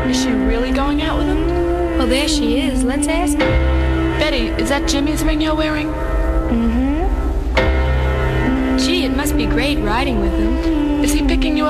Is she really going out with him? Well, there she is. Let's ask her. Betty, is that Jimmy's ring you're wearing? Gee, it must be great riding with him. Is he picking you